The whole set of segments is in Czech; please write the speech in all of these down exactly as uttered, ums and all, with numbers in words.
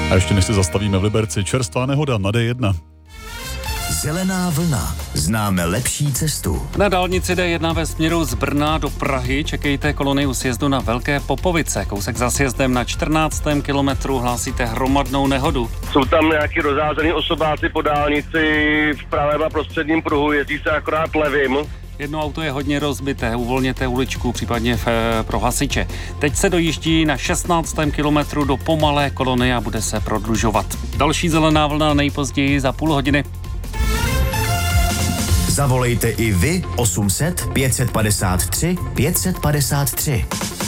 A ještě než se zastavíme v Liberci, čerstvá nehoda na D jedna. Zelená vlna. Známe lepší cestu. Na dálnici D jedna ve směru z Brna do Prahy čekejte kolony u sjezdu na Velké Popovice. Kousek za sjezdem na čtrnáctém kilometru hlásíte hromadnou nehodu. Jsou tam nějaký rozházený osobáci po dálnici v pravém a prostředním pruhu, jezdí se akorát levým. Jedno auto je hodně rozbité, uvolněte uličku, případně v, pro hasiče. Teď se dojíždí na šestnáctém kilometru do pomalé kolony a bude se prodlužovat. Další zelená vlna nejpozději za půl hodiny. Zavolejte i vy osm set pět set padesát tři pět set padesát tři.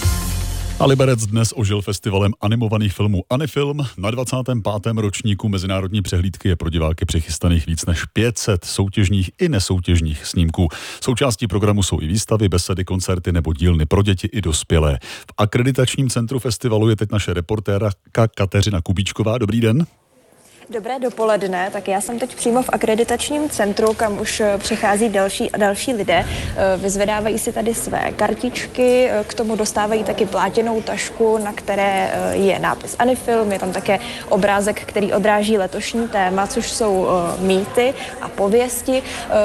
A Liberec dnes ožil festivalem animovaných filmů Anifilm. Na dvacátém pátém ročníku mezinárodní přehlídky je pro diváky přichystaných víc než pět set soutěžních i nesoutěžních snímků. Součástí programu jsou i výstavy, besedy, koncerty nebo dílny pro děti i dospělé. V akreditačním centru festivalu je teď naše reportérka Kateřina Kubíčková. Dobrý den. Dobré dopoledne, tak já jsem teď přímo v akreditačním centru, kam už přichází další a další lidé. Vyzvedávají si tady své kartičky, k tomu dostávají taky plátěnou tašku, na které je nápis Anifilm, je tam také obrázek, který odráží letošní téma, což jsou mýty a pověsti.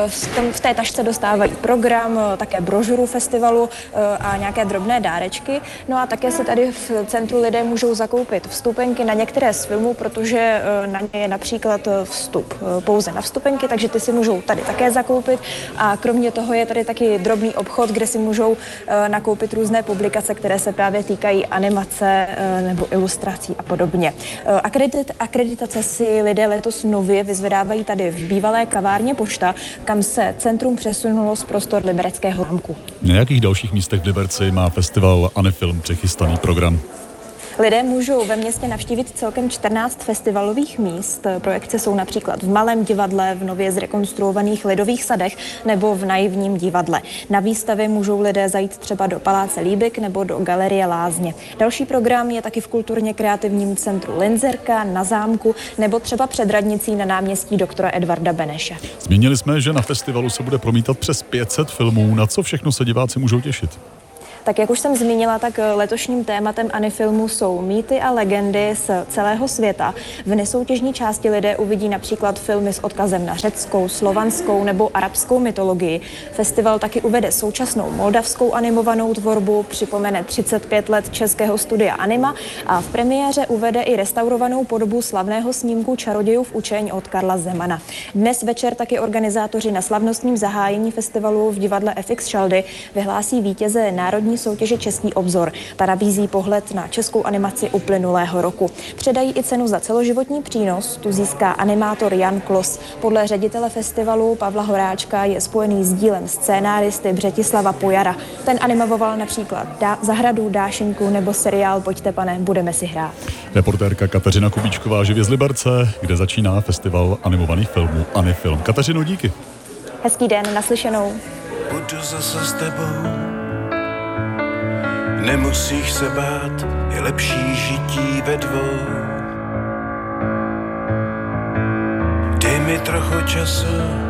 V té tašce dostávají program, také brožuru festivalu a nějaké drobné dárečky. No a také si tady v centru lidé můžou zakoupit vstupenky na některé z filmů, protože na je například vstup pouze na vstupenky, takže ty si můžou tady také zakoupit a kromě toho je tady taky drobný obchod, kde si můžou nakoupit různé publikace, které se právě týkají animace nebo ilustrací a podobně. Akredit, akreditace si lidé letos nově vyzvedávají tady v bývalé kavárně Pošta, kam se centrum přesunulo z prostor Libereckého zámku. Na jakých dalších místech v Liberci má festival Anifilm přechystaný program? Lidé můžou ve městě navštívit celkem čtrnáct festivalových míst. Projekce jsou například v Malém divadle, v nově zrekonstruovaných Lidových sadech nebo v Naivním divadle. Na výstavě můžou lidé zajít třeba do Paláce Líbek nebo do Galerie Lázně. Další program je taky v kulturně kreativním centru Linzerka na Zámku nebo třeba před radnicí na náměstí doktora Edvarda Beneše. Zmínili jsme, že na festivalu se bude promítat přes pět set filmů. Na co všechno se diváci můžou těšit? Tak jak už jsem zmínila, tak letošním tématem Anifilmu jsou mýty a legendy z celého světa. V nesoutěžní části lidé uvidí například filmy s odkazem na řeckou, slovanskou nebo arabskou mytologii. Festival taky uvede současnou moldavskou animovanou tvorbu, připomene třicet pět let českého studia Anima a v premiéře uvede i restaurovanou podobu slavného snímku Čarodějův učeň od Karla Zemana. Dnes večer taky organizátoři na slavnostním zahájení festivalu v divadle F X Šaldy vyhlásí vítěze národní soutěže Český obzor. Ta nabízí pohled na českou animaci uplynulého roku. Předají i cenu za celoživotní přínos, tu získá animátor Jan Klos. Podle ředitele festivalu Pavla Horáčka je spojený s dílem scénáristy Břetislava Pojara. Ten animoval například Dá- Zahradu, Dášeňku nebo seriál Pojďte pane, budeme si hrát. Reportérka Kateřina Kubíčková živě z Liberce, kde začíná festival animovaných filmů Anifilm. Kateřino, díky. Hezký den, naslyšenou. Budu zase s tebou. Nemusíš se bát, je lepší žití ve dvou. Dej mi trochu času,